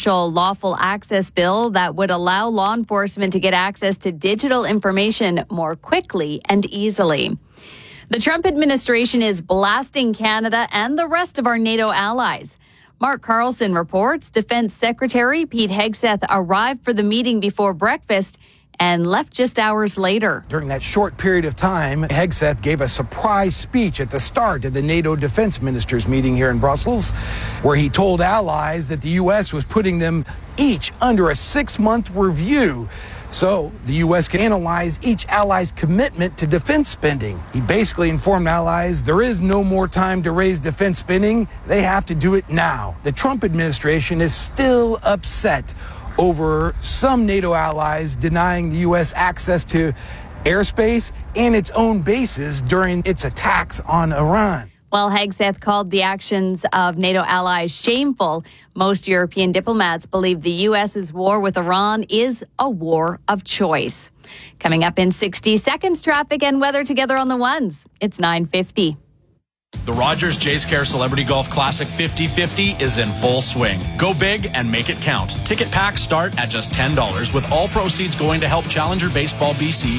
controversial lawful access bill that would allow law enforcement to get access to digital information more quickly and easily. The Trump administration is blasting Canada and the rest of our NATO allies. Mark Carlson reports Defense Secretary Pete Hegseth arrived for the meeting before breakfast and left just hours later. During that short period of time, Hegseth gave a surprise speech at the start of the NATO defense ministers meeting here in Brussels, where he told allies that the U.S. was putting them each under a 6-month review so the U.S. can analyze each ally's commitment to defense spending. He basically informed allies there is no more time to raise defense spending. They have to do it now. The Trump administration is still upset over some NATO allies denying the U.S. access to airspace and its own bases during its attacks on Iran. While Hegseth called the actions of NATO allies shameful, most European diplomats believe the U.S.'s war with Iran is a war of choice. Coming up in 60 seconds, traffic and weather together on the ones. It's 9:50. The Rogers Jayce Care Celebrity Golf Classic 50/50 is in full swing. Go big and make it count. Ticket packs start at just $10, with all proceeds going to help Challenger Baseball BC